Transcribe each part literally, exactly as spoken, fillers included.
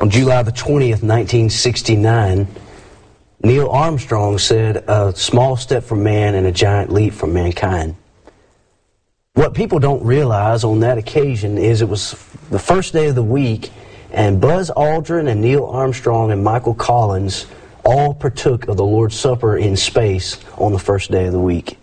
On July the twentieth, nineteen sixty-nine, Neil Armstrong said, "A small step for man and a giant leap for mankind." What people don't realize on that occasion is it was the first day of the week, and Buzz Aldrin and Neil Armstrong and Michael Collins all partook of the Lord's Supper in space on the first day of the week.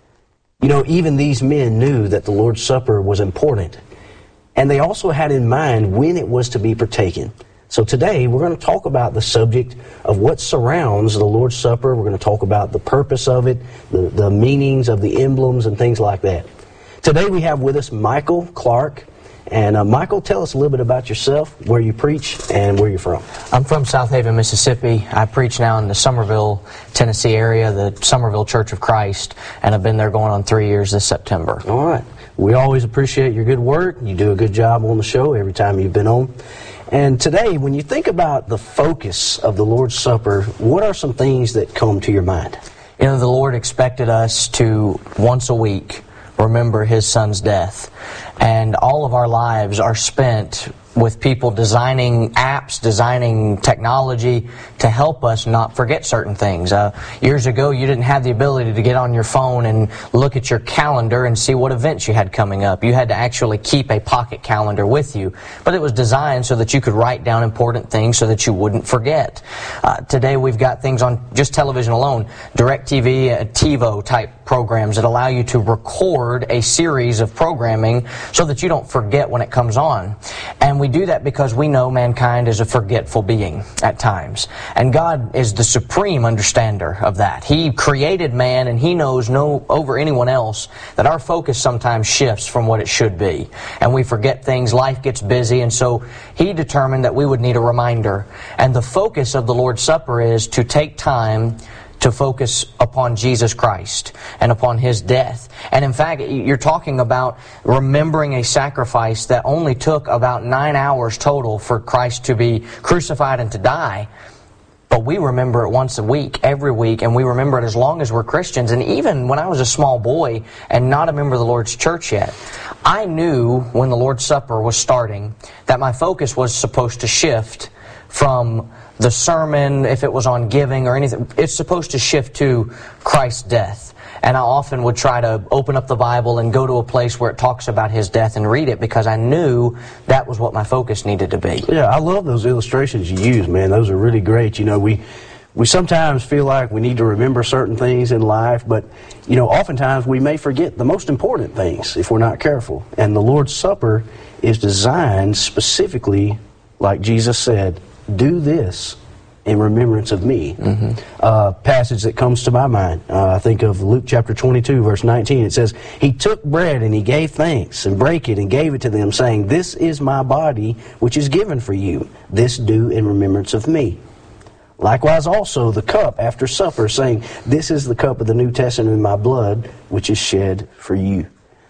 You know, even these men knew that the Lord's Supper was important, and they also had in mind when it was to be partaken. So today we're going to talk about the subject of what surrounds the Lord's Supper. We're going to talk about the purpose of it, the, the meanings of the emblems and things like that. Today we have with us Michael Clark. And uh, Michael, tell us a little bit about yourself, where you preach, and where you're from. I'm from South Haven, Mississippi. I preach now in the Somerville, Tennessee area, the Somerville Church of Christ, and I've been there going on three years this September. All right. We always appreciate your good work. You do a good job on the show every time you've been on. And today, when you think about the focus of the Lord's Supper, what are some things that come to your mind? You know, the Lord expected us to, once a week, remember His Son's death. And all of our lives are spent with people designing apps, designing technology to help us not forget certain things. Uh, years ago, you didn't have the ability to get on your phone and look at your calendar and see what events you had coming up. You had to actually keep a pocket calendar with you. But it was designed so that you could write down important things so that you wouldn't forget. Uh, today, we've got things on just television alone, DirecTV, uh, TiVo type programs that allow you to record a series of programming so that you don't forget when it comes on. And we do that because we know mankind is a forgetful being at times. And God is the supreme understander of that. He created man, and He knows no over anyone else that our focus sometimes shifts from what it should be. And we forget things, life gets busy, and so He determined that we would need a reminder. And the focus of the Lord's Supper is to take time to focus upon Jesus Christ and upon His death. And in fact, you're talking about remembering a sacrifice that only took about nine hours total for Christ to be crucified and to die. But we remember it once a week, every week, and we remember it as long as we're Christians. And even when I was a small boy and not a member of the Lord's church yet, I knew when the Lord's Supper was starting that my focus was supposed to shift from the sermon, if it was on giving or anything. It's supposed to shift to Christ's death. And I often would try to open up the Bible and go to a place where it talks about His death and read it, because I knew that was what my focus needed to be. Yeah, I love those illustrations you use, man. Those are really great. You know, we we sometimes feel like we need to remember certain things in life, but, you know, oftentimes we may forget the most important things if we're not careful. And the Lord's Supper is designed specifically, like Jesus said, do this in remembrance of me. Mm-hmm. Uh, passage that comes to my mind, uh, I think of Luke chapter twenty-two, verse nineteen. It says, He took bread and He gave thanks and brake it and gave it to them, saying, This is my body, which is given for you. This do in remembrance of me. Likewise also the cup after supper, saying, This is the cup of the New Testament in my blood, which is shed for you.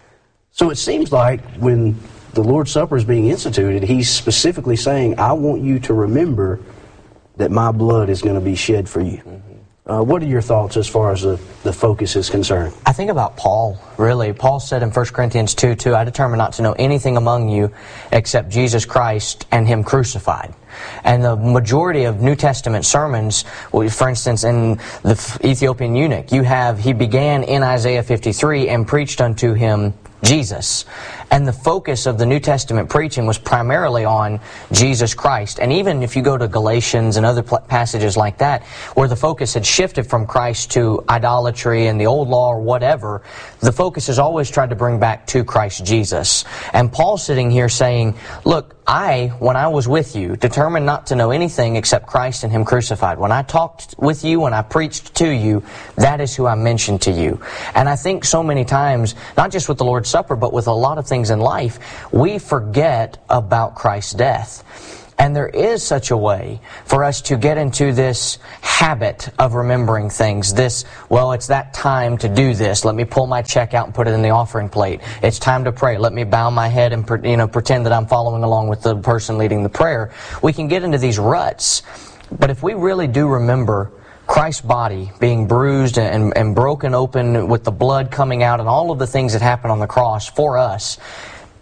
So it seems like when the Lord's Supper is being instituted, He's specifically saying, I want you to remember that my blood is going to be shed for you. Mm-hmm. uh, what are your thoughts as far as the, the focus is concerned? I think about Paul, really. Paul said in First Corinthians two two, I determined not to know anything among you except Jesus Christ and Him crucified. And the majority of New Testament sermons, for instance, in the Ethiopian eunuch, you have, he began in Isaiah fifty-three and preached unto him Jesus. And the focus of the New Testament preaching was primarily on Jesus Christ. And even if you go to Galatians and other passages like that, where the focus had shifted from Christ to idolatry and the old law or whatever, the focus is always tried to bring back to Christ Jesus. And Paul's sitting here saying, look, I, when I was with you, determined not to know anything except Christ and Him crucified. When I talked with you, when I preached to you, that is who I mentioned to you. And I think so many times, not just with the Lord's Supper, but with a lot of things in life, we forget about Christ's death. And there is such a way for us to get into this habit of remembering things. This, well, it's that time to do this. Let me pull my check out and put it in the offering plate. It's time to pray. Let me bow my head and, you know, pretend that I'm following along with the person leading the prayer. We can get into these ruts. But if we really do remember Christ's body being bruised and, and broken open with the blood coming out and all of the things that happened on the cross for us,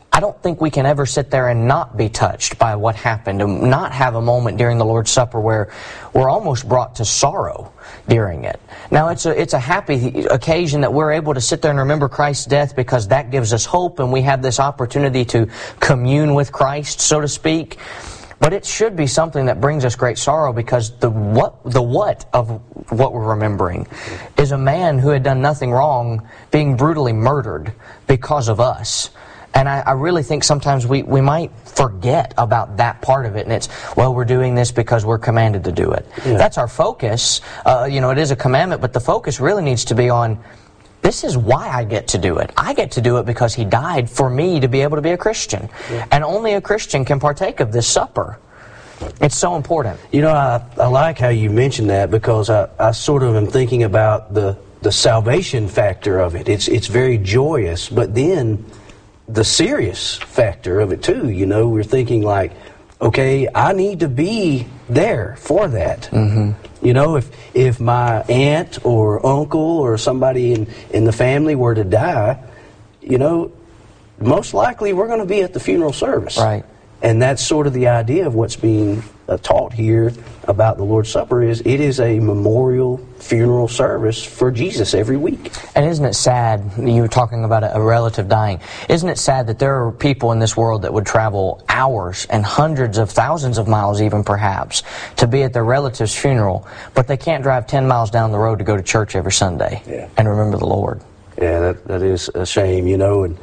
I don't think we can ever sit there and not be touched by what happened, and not have a moment during the Lord's Supper where we're almost brought to sorrow during it. Now, it's a, it's a happy occasion that we're able to sit there and remember Christ's death, because that gives us hope, and we have this opportunity to commune with Christ, so to speak. But it should be something that brings us great sorrow, because the what, the what of what we're remembering is a man who had done nothing wrong being brutally murdered because of us. And I, I really think sometimes we, we might forget about that part of it, and it's, well, we're doing this because we're commanded to do it. Yeah. That's our focus. Uh, you know, it is a commandment, but the focus really needs to be on, this is why I get to do it. I get to do it because He died for me to be able to be a Christian. Yeah. And only a Christian can partake of this supper. It's so important. You know, I, I like how you mentioned that, because I, I sort of am thinking about the, the salvation factor of it. It's, it's very joyous, but then the serious factor of it too. You know, we're thinking like, okay, I need to be there for that. Mm-hmm. You know, if if my aunt or uncle or somebody in, in the family were to die, you know, most likely we're going to be at the funeral service. Right. And that's sort of the idea of what's being uh, taught here about the Lord's Supper, is it is a memorial funeral service for Jesus every week. And isn't it sad, you were talking about a, a relative dying, isn't it sad that there are people in this world that would travel hours and hundreds of thousands of miles even perhaps to be at their relative's funeral, but they can't drive ten miles down the road to go to church every Sunday yeah. and remember the Lord. Yeah, that, that is a shame, you know. And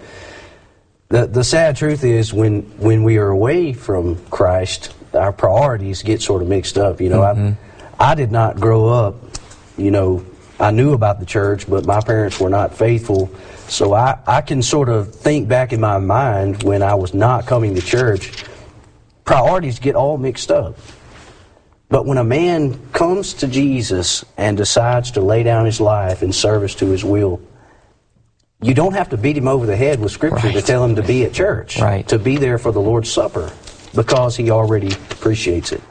The, the sad truth is, when, when we are away from Christ, our priorities get sort of mixed up. You know, mm-hmm. I, I did not grow up, you know, I knew about the church, but my parents were not faithful. So I, I can sort of think back in my mind when I was not coming to church, priorities get all mixed up. But when a man comes to Jesus and decides to lay down his life in service to His will, you don't have to beat him over the head with Scripture right. to tell him to be at church, right. to be there for the Lord's Supper, because he already appreciates it.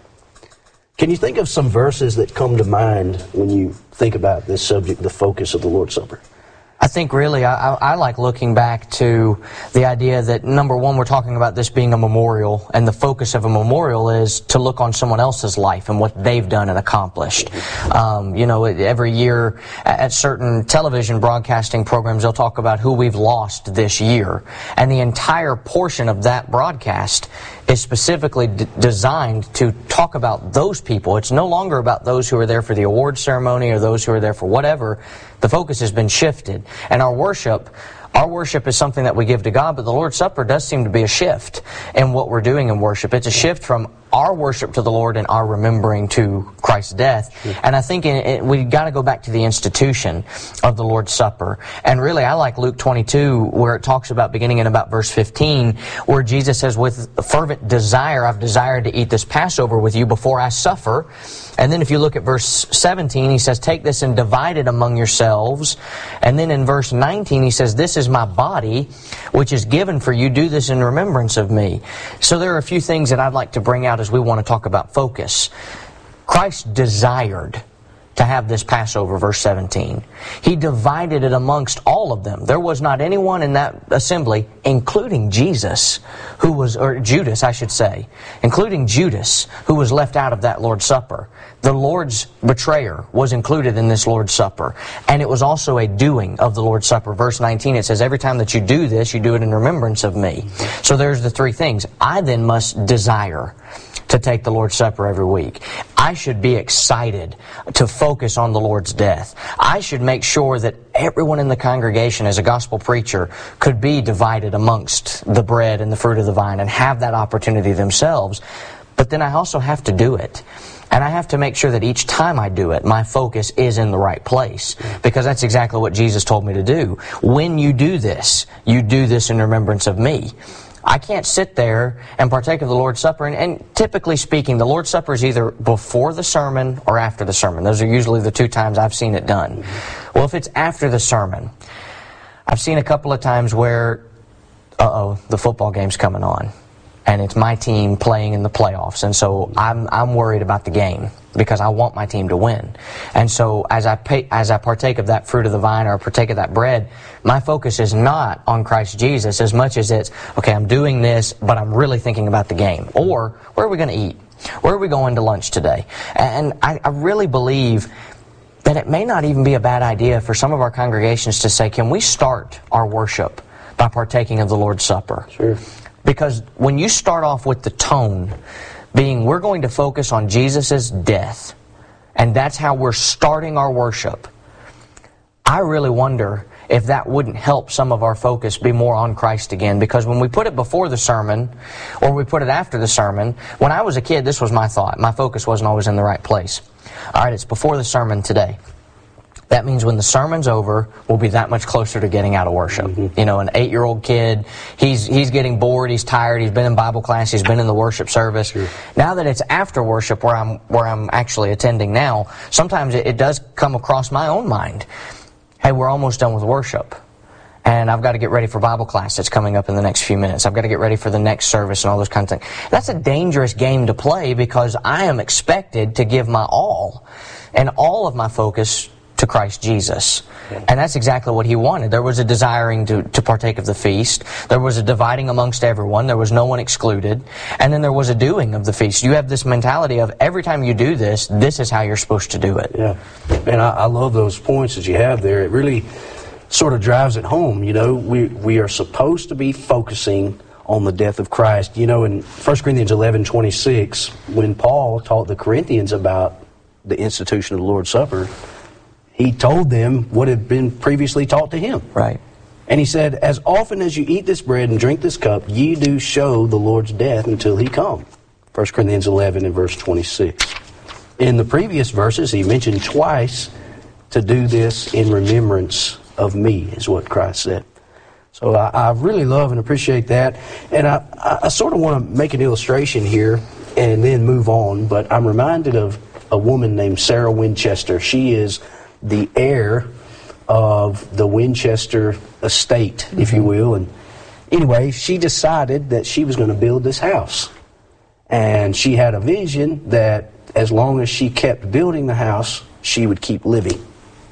Can you think of some verses that come to mind when you think about this subject, the focus of the Lord's Supper? I think really I, I like looking back to the idea that, number one, we're talking about this being a memorial, and the focus of a memorial is to look on someone else's life and what they've done and accomplished. Um, you know, every year at certain television broadcasting programs, they'll talk about who we've lost this year, and the entire portion of that broadcast is specifically d- designed to talk about those people. It's no longer about those who are there for the award ceremony or those who are there for whatever. The focus has been shifted. And our worship, our worship is something that we give to God, but the Lord's Supper does seem to be a shift in what we're doing in worship. It's a shift from our worship to the Lord and our remembering to Christ's death. Yeah. And I think in, it, we've got to go back to the institution of the Lord's Supper. And really, I like Luke twenty-two, where it talks about, beginning in about verse fifteen, where Jesus says, with fervent desire, I've desired to eat this Passover with you before I suffer. And then if you look at verse seventeen, he says, take this and divide it among yourselves. And then in verse nineteen, he says, this is my body, which is given for you. Do this in remembrance of me. So there are a few things that I'd like to bring out as we want to talk about focus. Christ desired to have this Passover, verse seventeen. He divided it amongst all of them. There was not anyone in that assembly, including Jesus, who was, or Judas, I should say, including Judas, who was left out of that Lord's Supper. The Lord's betrayer was included in this Lord's Supper. And it was also a doing of the Lord's Supper. Verse nineteen, it says, every time that you do this, you do it in remembrance of me. So there's the three things. I then must desire to take the Lord's Supper every week. I should be excited to focus on the Lord's death. I should make sure that everyone in the congregation, as a gospel preacher, could be divided amongst the bread and the fruit of the vine and have that opportunity themselves. But then I also have to do it. And I have to make sure that each time I do it, my focus is in the right place. Because that's exactly what Jesus told me to do. When you do this, you do this in remembrance of me. I can't sit there and partake of the Lord's Supper. And, and typically speaking, the Lord's Supper is either before the sermon or after the sermon. Those are usually the two times I've seen it done. Well, if it's after the sermon, I've seen a couple of times where, uh-oh, the football game's coming on. and it's my team playing in the playoffs, and so I'm I'm worried about the game because I want my team to win. And so as I pay, as I partake of that fruit of the vine or partake of that bread, my focus is not on Christ Jesus as much as it's, okay, I'm doing this, but I'm really thinking about the game. Or, where are we going to eat? Where are we going to lunch today? And I, I really believe that it may not even be a bad idea for some of our congregations to say, can we start our worship by partaking of the Lord's Supper? Sure. Because when you start off with the tone being, we're going to focus on Jesus' death, and that's how we're starting our worship, I really wonder if that wouldn't help some of our focus be more on Christ again. Because when we put it before the sermon, or we put it after the sermon, when I was a kid, this was my thought. My focus wasn't always in the right place. All right, it's before the sermon today. That means when the sermon's over, we'll be that much closer to getting out of worship. Mm-hmm. You know, an eight-year-old kid, he's he's getting bored, he's tired, he's been in Bible class, he's been in the worship service. Sure. Now that it's after worship, where I'm where I'm actually attending now, sometimes it, it does come across my own mind. Hey, we're almost done with worship, and I've got to get ready for Bible class that's coming up in the next few minutes. I've got to get ready for the next service and all those kinds of things. That's a dangerous game to play because I am expected to give my all and all of my focus to Christ Jesus. And that's exactly what he wanted. There was a desiring to, to partake of the feast. There was a dividing amongst everyone. There was no one excluded. And then there was a doing of the feast. You have this mentality of every time you do this, this is how you're supposed to do it. Yeah. And I, I love those points that you have there. It really sort of drives it home. You know, we, we are supposed to be focusing on the death of Christ. You know, in First Corinthians eleven twenty-six, when Paul taught the Corinthians about the institution of the Lord's Supper, he told them what had been previously taught to him. Right. And he said, as often as you eat this bread and drink this cup, ye do show the Lord's death until he come. First Corinthians eleven and verse twenty-six. In the previous verses, he mentioned twice to do this in remembrance of me, is what Christ said. So I, I really love and appreciate that. And I, I, I sort of want to make an illustration here and then move on. But I'm reminded of a woman named Sarah Winchester. She is the heir of the Winchester estate, mm-hmm. if you will. And anyway, she decided that she was going to build this house. And she had a vision that as long as she kept building the house, she would keep living.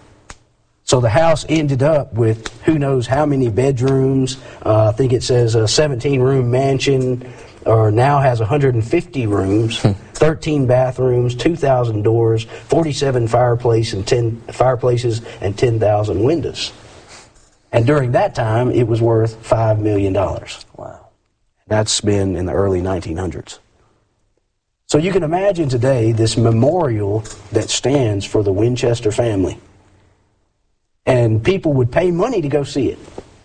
So the house ended up with who knows how many bedrooms. Uh, I think it says a seventeen-room mansion, or now has one hundred fifty rooms, thirteen bathrooms, two thousand doors, forty-seven fireplace and ten fireplaces, and ten thousand windows. And during that time, it was worth five million dollars. Wow. That's been in the early nineteen hundreds. So you can imagine today this memorial that stands for the Winchester family. And people would pay money to go see it.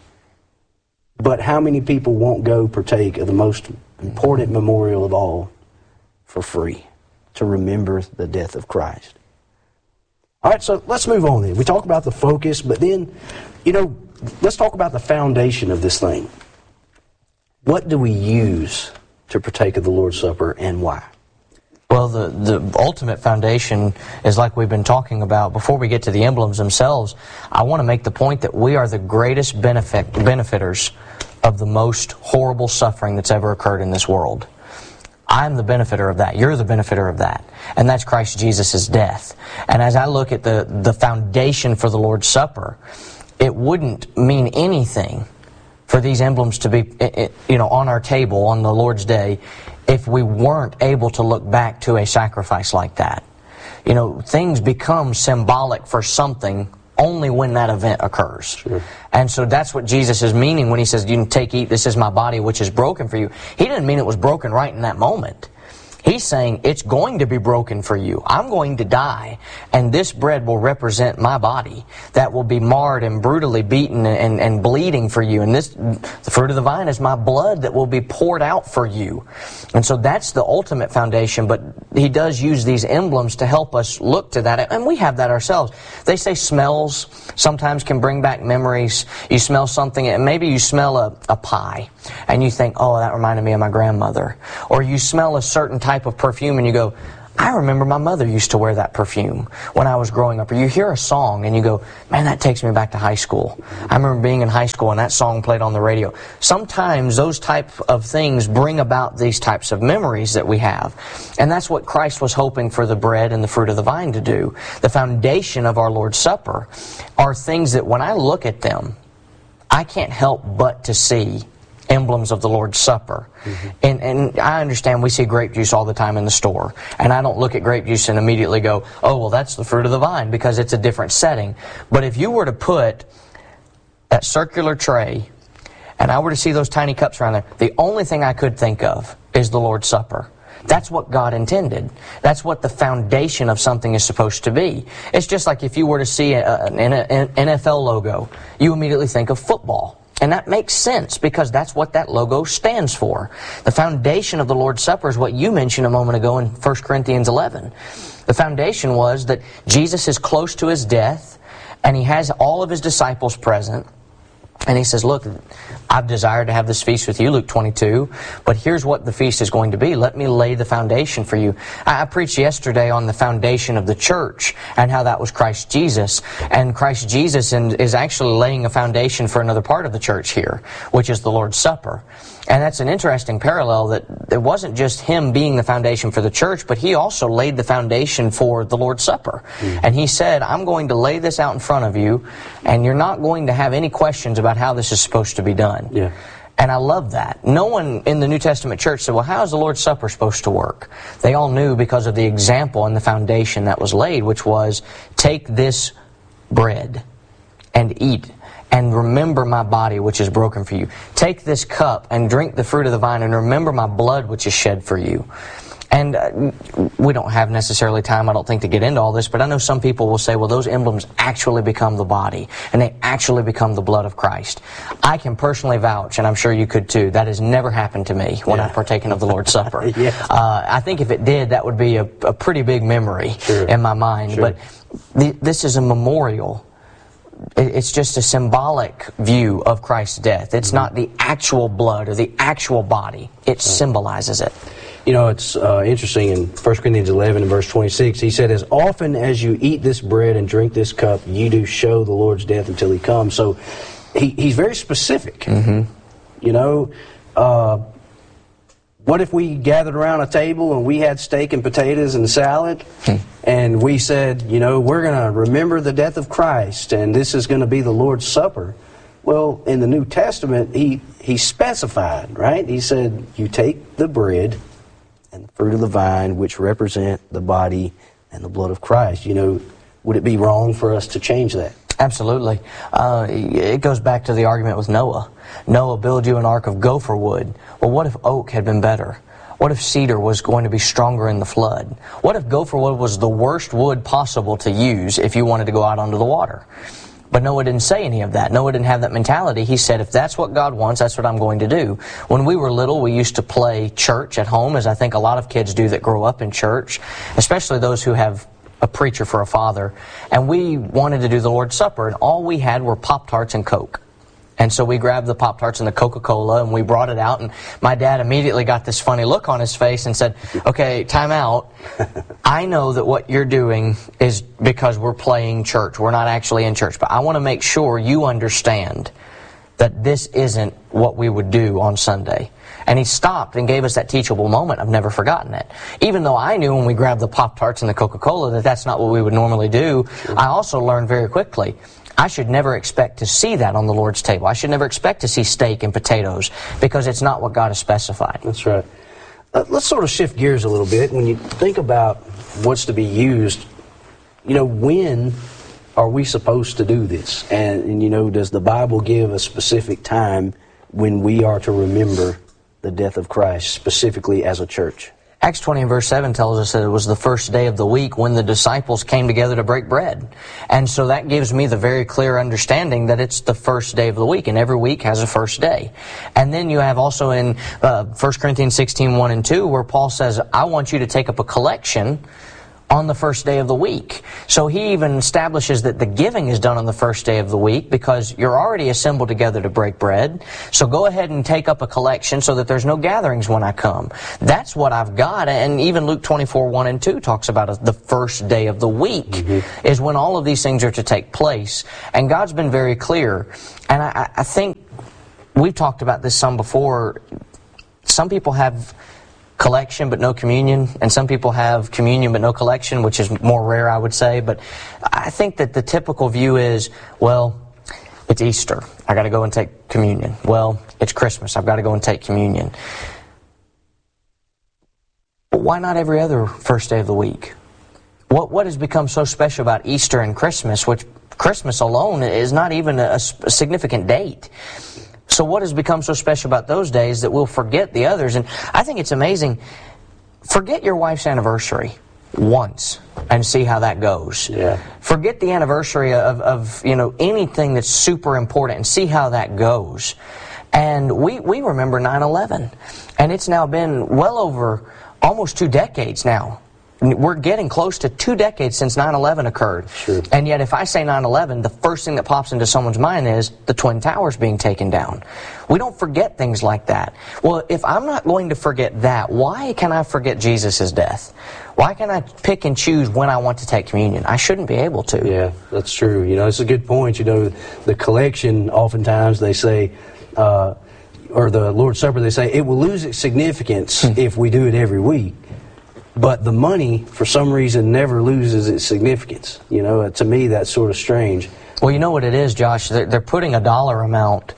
But how many people won't go partake of the most important memorial of all for free, to remember the death of Christ? All right, so let's move on then. We talk about the focus, but then, you know, let's talk about the foundation of this thing. What do we use to partake of the Lord's Supper, and why? Well, the, the ultimate foundation is like we've been talking about. Before we get to the emblems themselves, I want to make the point that we are the greatest benefit, benefiters of the most horrible suffering that's ever occurred in this world. I'm the benefiter of that. You're the benefiter of that. And that's Christ Jesus' death. And as I look at the, the foundation for the Lord's Supper, it wouldn't mean anything for these emblems to be, you know, on our table on the Lord's Day if we weren't able to look back to a sacrifice like that. You know, things become symbolic for something only when that event occurs. Sure. And so that's what Jesus is meaning when he says, you can take, eat, this is my body which is broken for you. He didn't mean it was broken right in that moment. He's saying it's going to be broken for you. I'm going to die, and this bread will represent my body that will be marred and brutally beaten and, and, and bleeding for you. And this, the fruit of the vine, is my blood that will be poured out for you. And so that's the ultimate foundation, but he does use these emblems to help us look to that, and we have that ourselves. They say smells sometimes can bring back memories. You smell something, and maybe you smell a, a pie, and you think, oh, that reminded me of my grandmother. Or you smell a certain type of perfume and you go, I remember my mother used to wear that perfume when I was growing up. Or you hear a song and you go, man, that takes me back to high school. I remember being in high school and that song played on the radio. Sometimes those type of things bring about these types of memories that we have. And that's what Christ was hoping for the bread and the fruit of the vine to do. The foundation of our Lord's Supper are things that when I look at them, I can't help but to see emblems of the Lord's Supper. Mm-hmm. And, and I understand we see grape juice all the time in the store. And I don't look at grape juice and immediately go, oh, well, that's the fruit of the vine, because it's a different setting. But if you were to put that circular tray and I were to see those tiny cups around there, the only thing I could think of is the Lord's Supper. That's what God intended. That's what the foundation of something is supposed to be. It's just like if you were to see a, an N F L logo, you immediately think of football. And that makes sense because that's what that logo stands for. The foundation of the Lord's Supper is what you mentioned a moment ago in First Corinthians eleven. The foundation was that Jesus is close to his death and he has all of his disciples present. And he says, look, I've desired to have this feast with you, Luke twenty-two, but here's what the feast is going to be. Let me lay the foundation for you. I, I preached yesterday on the foundation of the church and how that was Christ Jesus. And Christ Jesus in, is actually laying a foundation for another part of the church here, which is the Lord's Supper. And that's an interesting parallel that it wasn't just him being the foundation for the church, but he also laid the foundation for the Lord's Supper. Mm. And he said, I'm going to lay this out in front of you, and you're not going to have any questions about how this is supposed to be done. Yeah. And I love that. No one in the New Testament church said, well, how is the Lord's Supper supposed to work? They all knew because of the example and the foundation that was laid, which was, take this bread and eat and remember my body which is broken for you. Take this cup and drink the fruit of the vine and remember my blood which is shed for you. And uh, we don't have necessarily time, I don't think, to get into all this, but I know some people will say, well, those emblems actually become the body, and they actually become the blood of Christ. I can personally vouch, and I'm sure you could too, that has never happened to me when yeah. I've partaken of the Lord's Supper. yeah. uh, I think if it did, that would be a, a pretty big memory sure. in my mind. Sure. But th this is a memorial. It's just a symbolic view of Christ's death. It's mm-hmm. not the actual blood or the actual body. It right. symbolizes it. You know, it's uh, interesting in First Corinthians eleven and verse twenty-six, he said, as often as you eat this bread and drink this cup, you do show the Lord's death until he comes. So he, he's very specific. Mm-hmm. You know, uh, what if we gathered around a table and we had steak and potatoes and salad hmm. and we said, you know, we're going to remember the death of Christ and this is going to be the Lord's Supper? Well, in the New Testament, he, he specified, right? He said, you take the bread and the fruit of the vine, which represent the body and the blood of Christ. You know, would it be wrong for us to change that? Absolutely. Uh, it goes back to the argument with Noah. Noah, build you an ark of gopher wood. Well, what if oak had been better? What if cedar was going to be stronger in the flood? What if gopher wood was the worst wood possible to use if you wanted to go out onto the water? But Noah didn't say any of that. Noah didn't have that mentality. He said, if that's what God wants, that's what I'm going to do. When we were little, we used to play church at home, as I think a lot of kids do that grow up in church, especially those who have a preacher for a father. And we wanted to do the Lord's Supper, and all we had were Pop-Tarts and Coke. And so we grabbed the Pop-Tarts and the Coca-Cola, and we brought it out, and my dad immediately got this funny look on his face and said, okay, time out. I know that what you're doing is because we're playing church. We're not actually in church. But I want to make sure you understand that this isn't what we would do on Sunday. And he stopped and gave us that teachable moment. I've never forgotten it. Even though I knew when we grabbed the Pop-Tarts and the Coca-Cola that that's not what we would normally do, I also learned very quickly, I should never expect to see that on the Lord's table. I should never expect to see steak and potatoes because it's not what God has specified. That's right. Uh, let's sort of shift gears a little bit. When you think about what's to be used, you know, when are we supposed to do this? And, and you know, does the Bible give a specific time when we are to remember the death of Christ, specifically as a church? Acts twenty and verse seven tells us that it was the first day of the week when the disciples came together to break bread. And so that gives me the very clear understanding that it's the first day of the week, and every week has a first day. And then you have also in uh, First Corinthians sixteen, one and two, where Paul says, I want you to take up a collection on the first day of the week. So he even establishes that the giving is done on the first day of the week because you're already assembled together to break bread. So go ahead and take up a collection so that there's no gatherings when I come. That's what I've got. And even Luke twenty-four, one and two talks about the first day of the week mm-hmm. is when all of these things are to take place. And God's been very clear. And I, I think we've talked about this some before. Some people have collection but no communion, and some people have communion but no collection, which is more rare, I would say. But I think that the typical view is, well, it's Easter, I got to go and take communion. Well, it's Christmas, I've got to go and take communion. But why not every other first day of the week? What what has become so special about Easter and Christmas, which Christmas alone is not even a, a significant date? So what has become so special about those days that we'll forget the others? And I think it's amazing. Forget your wife's anniversary once and see how that goes. Yeah. Forget the anniversary of, of you know anything that's super important and see how that goes. And we, we remember nine eleven. And it's now been well over almost two decades now. We're getting close to two decades since nine eleven occurred. Sure. And yet if I say nine eleven, the first thing that pops into someone's mind is the Twin Towers being taken down. We don't forget things like that. Well, if I'm not going to forget that, why can I forget Jesus' death? Why can I pick and choose when I want to take communion? I shouldn't be able to. Yeah, that's true. You know, it's a good point. You know, the collection, oftentimes they say, uh, or the Lord's Supper, they say, it will lose its significance if we do it every week. But the money, for some reason, never loses its significance. You know, to me, that's sort of strange. Well, you know what it is, Josh? They're, they're putting a dollar amount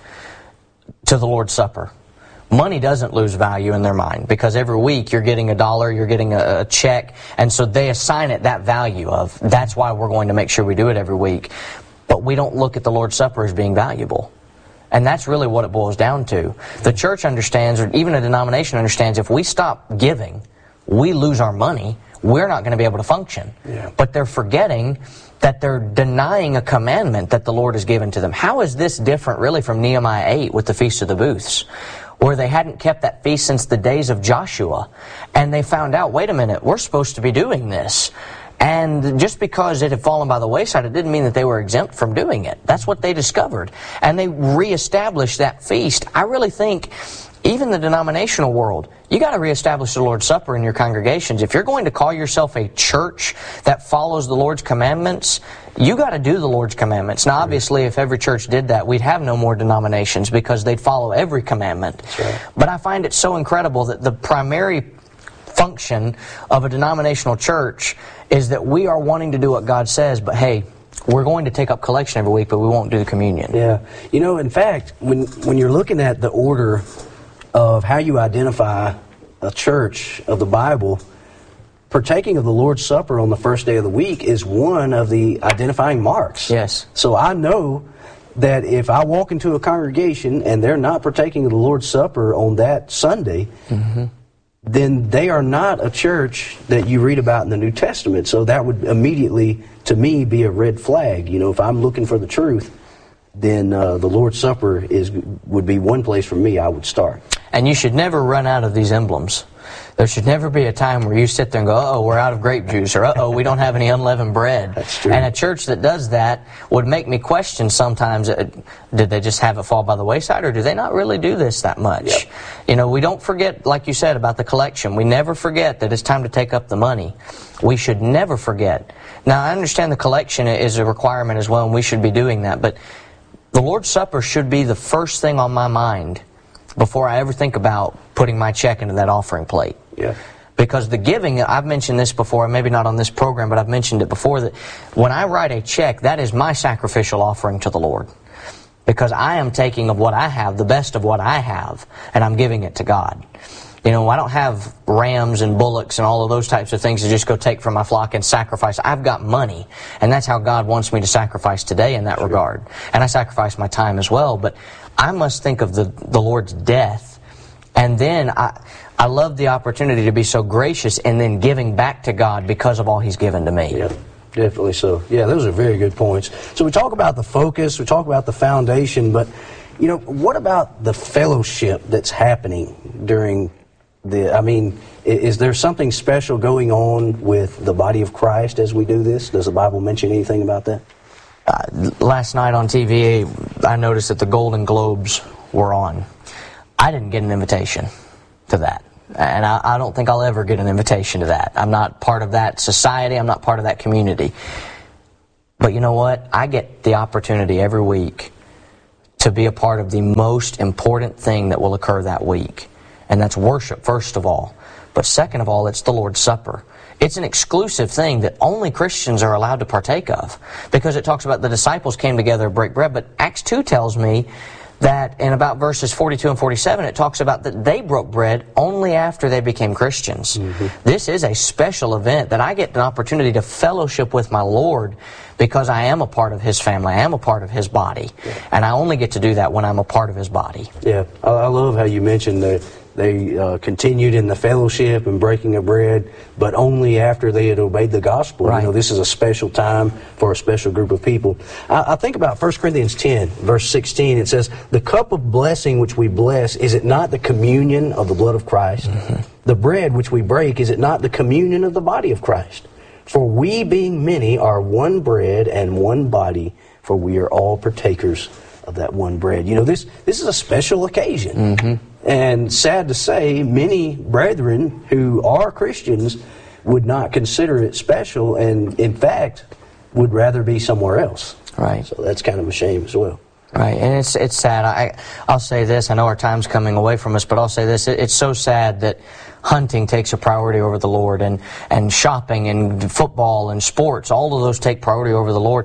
to the Lord's Supper. Money doesn't lose value in their mind because every week you're getting a dollar, you're getting a, a check, and so they assign it that value of, that's why we're going to make sure we do it every week. But we don't look at the Lord's Supper as being valuable. And that's really what it boils down to. The church understands, or even a denomination understands, if we stop giving, we lose our money, we're not going to be able to function. Yeah. But they're forgetting that they're denying a commandment that the Lord has given to them. How is this different really from Nehemiah eight with the Feast of the Booths, where they hadn't kept that feast since the days of Joshua, and they found out, wait a minute, we're supposed to be doing this. And just because it had fallen by the wayside, it didn't mean that they were exempt from doing it. That's what they discovered. And they reestablished that feast. I really think even the denominational world, you got to reestablish the Lord's Supper in your congregations. If you're going to call yourself a church that follows the Lord's commandments, you got to do the Lord's commandments. Now, obviously, if every church did that, we'd have no more denominations because they'd follow every commandment. Right. But I find it so incredible that the primary function of a denominational church is that we are wanting to do what God says, but hey, we're going to take up collection every week, but we won't do the communion. Yeah. You know, in fact, when when you're looking at the order of how you identify a church of the Bible, partaking of the Lord's Supper on the first day of the week is one of the identifying marks. Yes. So I know that if I walk into a congregation and they're not partaking of the Lord's Supper on that Sunday, mm-hmm. then they are not a church that you read about in the New Testament. So that would immediately, to me, be a red flag. You know, if I'm looking for the truth, then uh, the Lord's Supper is would be one place for me I would start. And you should never run out of these emblems. There should never be a time where you sit there and go, uh-oh, we're out of grape juice, or uh-oh, we don't have any unleavened bread. That's true. And a church that does that would make me question sometimes, uh, did they just have it fall by the wayside, or do they not really do this that much? Yep. You know, we don't forget, like you said, about the collection. We never forget that it's time to take up the money. We should never forget. Now, I understand the collection is a requirement as well, and we should be doing that, but the Lord's Supper should be the first thing on my mind before I ever think about putting my check into that offering plate. Yeah. Because the giving, I've mentioned this before, maybe not on this program, but I've mentioned it before, that when I write a check, that is my sacrificial offering to the Lord. Because I am taking of what I have, the best of what I have, and I'm giving it to God. You know, I don't have rams and bullocks and all of those types of things to just go take from my flock and sacrifice. I've got money, and that's how God wants me to sacrifice today in that Sure. regard. And I sacrifice my time as well, but I must think of the, the Lord's death, and then I, I love the opportunity to be so gracious and then giving back to God because of all He's given to me. Yeah, definitely so. Yeah, those are very good points. So we talk about the focus, we talk about the foundation, but, you know, what about the fellowship that's happening during the, I mean, i- is there something special going on with the body of Christ as we do this? Does the Bible mention anything about that? Uh, last night on T V, I noticed that the Golden Globes were on. I didn't get an invitation to that. And I, I don't think I'll ever get an invitation to that. I'm not part of that society. I'm not part of that community. But you know what? I get the opportunity every week to be a part of the most important thing that will occur that week. And that's worship, first of all. But second of all, it's the Lord's Supper. It's an exclusive thing that only Christians are allowed to partake of. Because it talks about the disciples came together to break bread. But Acts two tells me that in about verses forty-two and forty-seven, it talks about that they broke bread only after they became Christians. Mm-hmm. This is a special event that I get an opportunity to fellowship with my Lord because I am a part of His family. I am a part of His body. Yeah. And I only get to do that when I'm a part of His body. Yeah, I, I love how you mentioned that they uh, continued in the fellowship and breaking of bread, but only after they had obeyed the gospel. Right. You know, this is a special time for a special group of people. I, I think about First Corinthians ten, verse sixteen. It says, "The cup of blessing which we bless, is it not the communion of the blood of Christ? Mm-hmm. The bread which we break, is it not the communion of the body of Christ? For we, being many, are one bread and one body, for we are all partakers of that one bread." You know, this this is a special occasion. Mm-hmm. And sad to say, many brethren who are Christians would not consider it special, and in fact, would rather be somewhere else. Right. So that's kind of a shame as well. Right, and it's it's sad. I I'll say this. I know our time's coming away from us, but I'll say this. It, it's so sad that hunting takes a priority over the Lord, and and shopping and football and sports. All of those take priority over the Lord.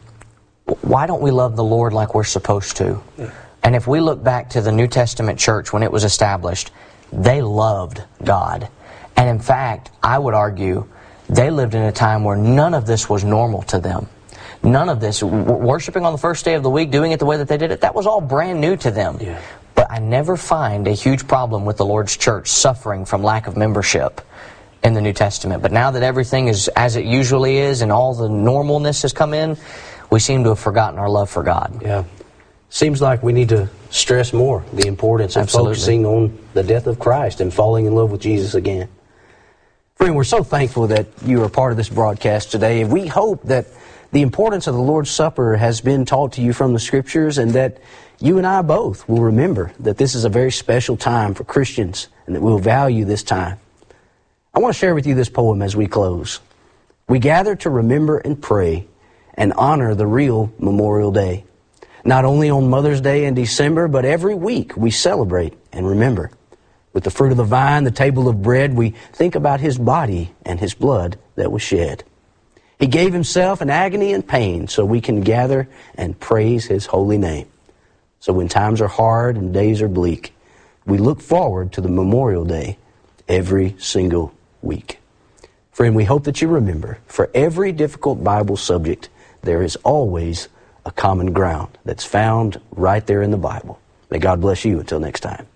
Why don't we love the Lord like we're supposed to? Yeah. And if we look back to the New Testament church when it was established, they loved God. And in fact, I would argue they lived in a time where none of this was normal to them. None of this, w- worshiping on the first day of the week, doing it the way that they did it, that was all brand new to them. Yeah. But I never find a huge problem with the Lord's church suffering from lack of membership in the New Testament. But now that everything is as it usually is and all the normalness has come in, we seem to have forgotten our love for God. Yeah. Seems like we need to stress more the importance of Absolutely. focusing on the death of Christ and falling in love with Jesus again. Friend, we're so thankful that you are part of this broadcast today. We hope that the importance of the Lord's Supper has been taught to you from the Scriptures, and that you and I both will remember that this is a very special time for Christians and that we'll value this time. I want to share with you this poem as we close. We gather to remember and pray and honor the real Memorial Day. Not only on Mother's Day in December, but every week we celebrate and remember. With the fruit of the vine, the table of bread, we think about His body and His blood that was shed. He gave Himself in agony and pain so we can gather and praise His holy name. So when times are hard and days are bleak, we look forward to the Memorial Day every single week. Friend, we hope that you remember, for every difficult Bible subject, there is always a common ground that's found right there in the Bible. May God bless you until next time.